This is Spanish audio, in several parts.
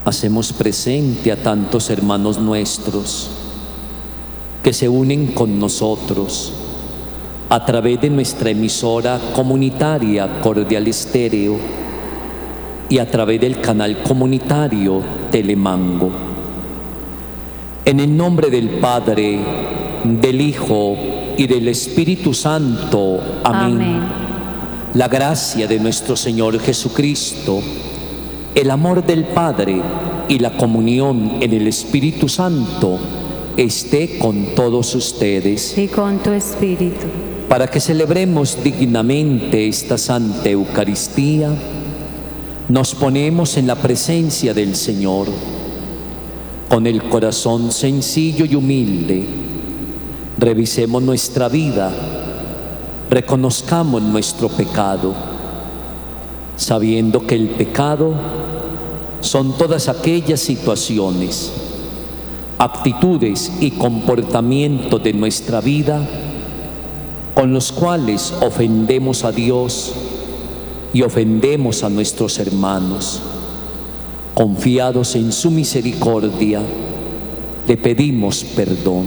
hacemos presente a tantos hermanos nuestros que se unen con nosotros a través de nuestra emisora comunitaria Cordial Estéreo y a través del canal comunitario Telemango. En el nombre del Padre, del Hijo y del Espíritu Santo. Amén. Amén. La gracia de nuestro Señor Jesucristo, el amor del Padre y la comunión en el Espíritu Santo esté con todos ustedes. Y con tu espíritu. Para que celebremos dignamente esta Santa Eucaristía, nos ponemos en la presencia del Señor, con el corazón sencillo y humilde. Revisemos nuestra vida, reconozcamos nuestro pecado, sabiendo que el pecado son todas aquellas situaciones, actitudes y comportamientos de nuestra vida con los cuales ofendemos a Dios y ofendemos a nuestros hermanos. Confiados en su misericordia, le pedimos perdón.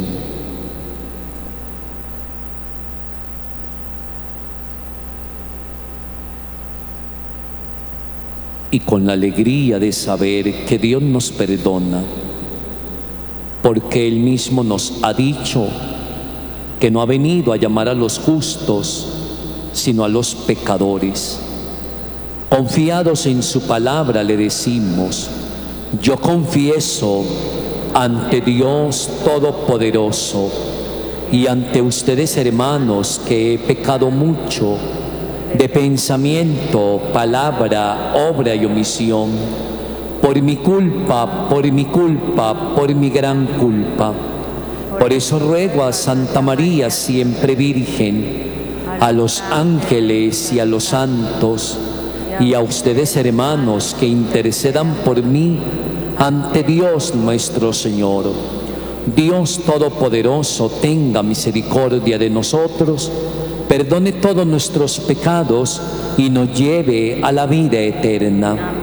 Y con la alegría de saber que Dios nos perdona, porque Él mismo nos ha dicho que no ha venido a llamar a los justos, sino a los pecadores. Confiados en su palabra le decimos: yo confieso ante Dios Todopoderoso y ante ustedes, hermanos, que he pecado mucho de pensamiento, palabra, obra y omisión, por mi culpa, por mi gran culpa. Por eso ruego a Santa María, siempre Virgen, a los ángeles y a los santos, y a ustedes, hermanos, que intercedan por mí ante Dios nuestro Señor. Dios Todopoderoso tenga misericordia de nosotros, perdone todos nuestros pecados y nos lleve a la vida eterna.